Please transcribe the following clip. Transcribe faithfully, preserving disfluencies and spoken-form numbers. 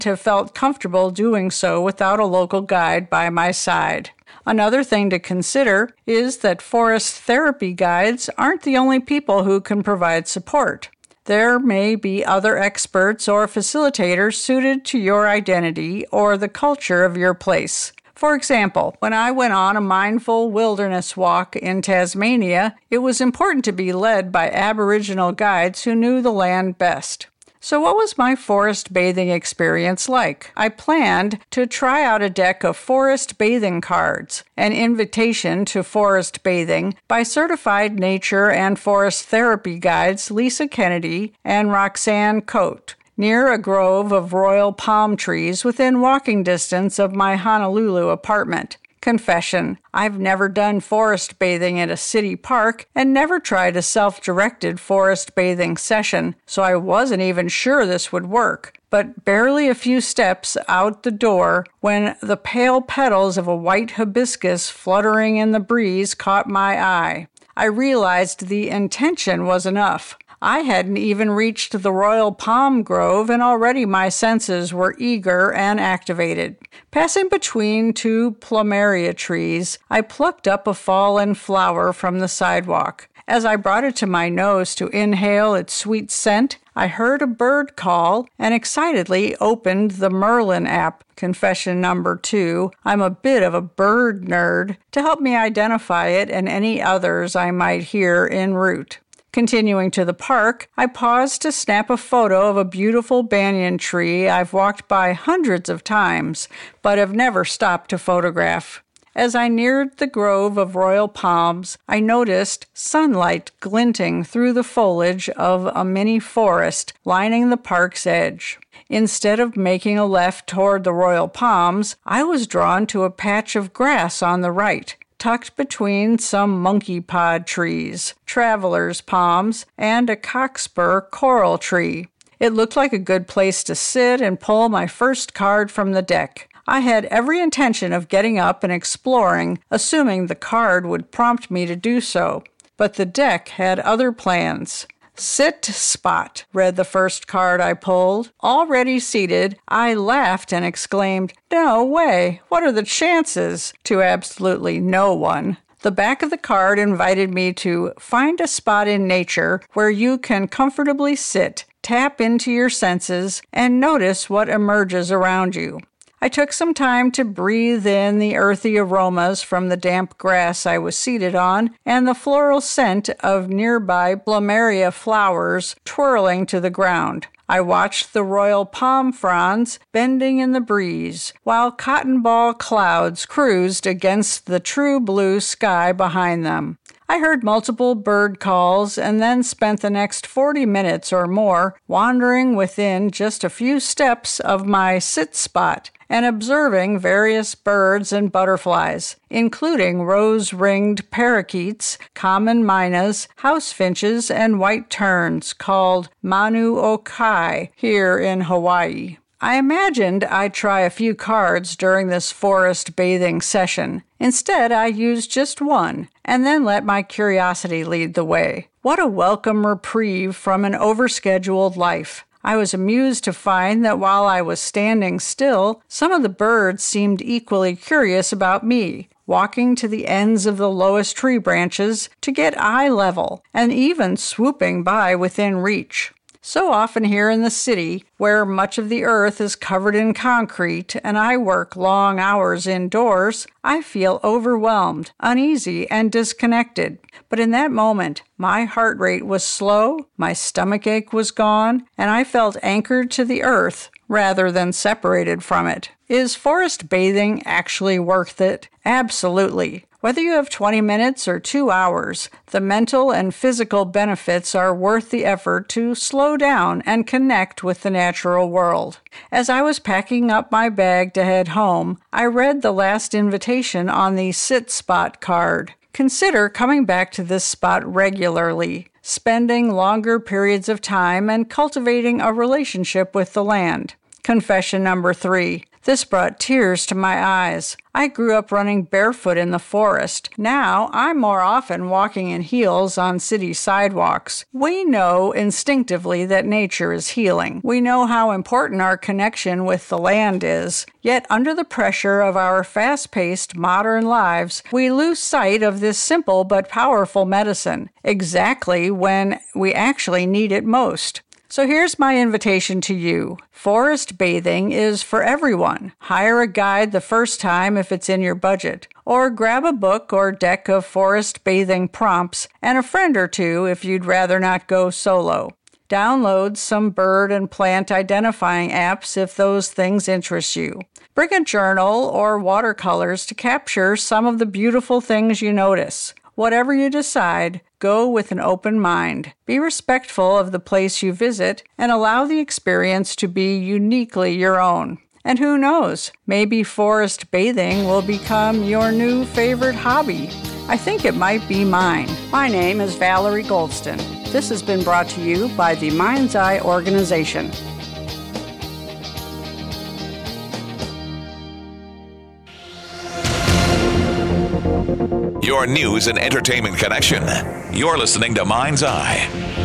have felt comfortable doing so without a local guide by my side. Another thing to consider is that forest therapy guides aren't the only people who can provide support. There may be other experts or facilitators suited to your identity or the culture of your place. For example, when I went on a mindful wilderness walk in Tasmania, it was important to be led by Aboriginal guides who knew the land best. So what was my forest bathing experience like? I planned to try out a deck of forest bathing cards, an invitation to forest bathing by certified nature and forest therapy guides Lisa Kennedy and Roxanne Coate, near a grove of royal palm trees within walking distance of my Honolulu apartment. Confession, I've never done forest bathing at a city park and never tried a self-directed forest bathing session, so I wasn't even sure this would work. But barely a few steps out the door when the pale petals of a white hibiscus fluttering in the breeze caught my eye. I realized the intention was enough. I hadn't even reached the royal palm grove, and already my senses were eager and activated. Passing between two plumeria trees, I plucked up a fallen flower from the sidewalk. As I brought it to my nose to inhale its sweet scent, I heard a bird call and excitedly opened the Merlin app, confession number two. I'm a bit of a bird nerd, to help me identify it and any others I might hear en route. Continuing to the park, I paused to snap a photo of a beautiful banyan tree I've walked by hundreds of times, but have never stopped to photograph. As I neared the grove of royal palms, I noticed sunlight glinting through the foliage of a mini forest lining the park's edge. Instead of making a left toward the royal palms, I was drawn to a patch of grass on the right, tucked between some monkey pod trees, traveler's palms, and a cockspur coral tree. It looked like a good place to sit and pull my first card from the deck. I had every intention of getting up and exploring, assuming the card would prompt me to do so. But the deck had other plans. Sit spot, read the first card I pulled. Already seated, I laughed and exclaimed, "No way! What are the chances?" to absolutely no one. The back of the card invited me to find a spot in nature where you can comfortably sit, tap into your senses, and notice what emerges around you. I took some time to breathe in the earthy aromas from the damp grass I was seated on and the floral scent of nearby plumeria flowers twirling to the ground. I watched the royal palm fronds bending in the breeze, while cotton ball clouds cruised against the true blue sky behind them. I heard multiple bird calls and then spent the next forty minutes or more wandering within just a few steps of my sit spot and observing various birds and butterflies, including rose-ringed parakeets, common mynas, house finches, and white terns called manu o kai here in Hawaii. I imagined I'd try a few cards during this forest bathing session. Instead, I used just one, and then let my curiosity lead the way. What a welcome reprieve from an overscheduled life. I was amused to find that while I was standing still, some of the birds seemed equally curious about me, walking to the ends of the lowest tree branches to get eye level, and even swooping by within reach. So often here in the city, where much of the earth is covered in concrete and I work long hours indoors, I feel overwhelmed, uneasy, and disconnected. But in that moment, my heart rate was slow, my stomach ache was gone, and I felt anchored to the earth rather than separated from it. Is forest bathing actually worth it? Absolutely. Whether you have twenty minutes or two hours, the mental and physical benefits are worth the effort to slow down and connect with the natural world. As I was packing up my bag to head home, I read the last invitation on the Sit Spot card. Consider coming back to this spot regularly, spending longer periods of time and cultivating a relationship with the land. Confession number three. This brought tears to my eyes. I grew up running barefoot in the forest. Now, I'm more often walking in heels on city sidewalks. We know instinctively that nature is healing. We know how important our connection with the land is. Yet, under the pressure of our fast-paced modern lives, we lose sight of this simple but powerful medicine, exactly when we actually need it most. So here's my invitation to you. Forest bathing is for everyone. Hire a guide the first time if it's in your budget, or grab a book or deck of forest bathing prompts and a friend or two if you'd rather not go solo. Download some bird and plant identifying apps if those things interest you. Bring a journal or watercolors to capture some of the beautiful things you notice. Whatever you decide, go with an open mind. Be respectful of the place you visit and allow the experience to be uniquely your own. And who knows, maybe forest bathing will become your new favorite hobby. I think it might be mine. My name is Valerie Goldston. This has been brought to you by the Mind's Eye Organization. Your news and entertainment connection. You're listening to Mind's Eye.